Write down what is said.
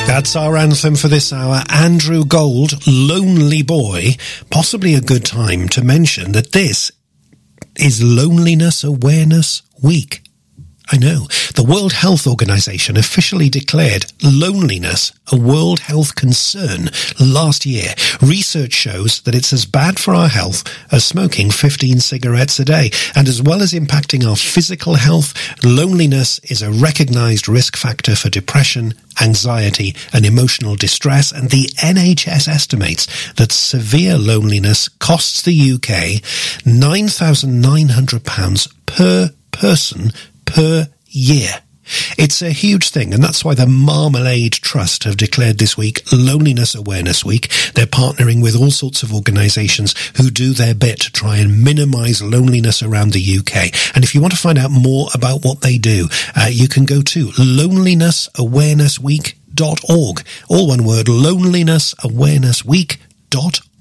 That's our anthem for this hour. Andrew Gold, Lonely Boy. Possibly a good time to mention that this is Loneliness Awareness Week. I know. The World Health Organization officially declared loneliness a World Health concern last year. Research shows that it's as bad for our health as smoking 15 cigarettes a day. And as well as impacting our physical health, loneliness is a recognized risk factor for depression, anxiety, and emotional distress. And the NHS estimates that severe loneliness costs the UK £9,900 per person per year. It's a huge thing, and that's why the Marmalade Trust have declared this week Loneliness Awareness Week. They're partnering with all sorts of organisations who do their bit to try and minimise loneliness around the UK. And if you want to find out more about what they do, you can go to lonelinessawarenessweek.org. All one word, lonelinessawarenessweek.org.